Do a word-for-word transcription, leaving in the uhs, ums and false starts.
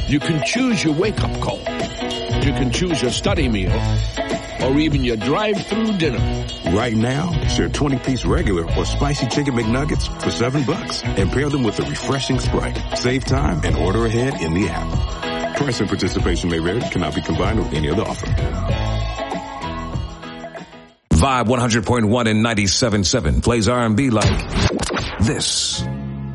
You can choose your wake-up call. You can choose your study meal, or even your drive-through dinner. Right now, share twenty-piece regular or spicy chicken McNuggets for seven bucks and pair them with a refreshing Sprite. Save time and order ahead in the app. Price and participation may vary. Cannot be combined with any other offer. Vibe one hundred point one and ninety-seven point seven plays R and B like this.